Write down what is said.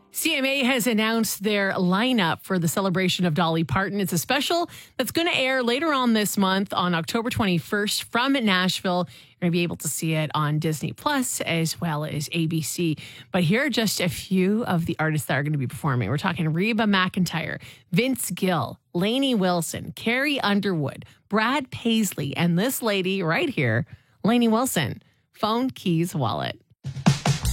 CMA has announced their lineup for the celebration of Dolly Parton. It's a special that's going to air later on this month on October 21st from Nashville. You're going to be able to see it on Disney Plus as well as ABC. But here are just a few of the artists that are going to be performing. We're talking Reba McEntire, Vince Gill, Lainey Wilson, Carrie Underwood, Brad Paisley, and this lady right here, Lainey Wilson, Phone, Keys, Wallet.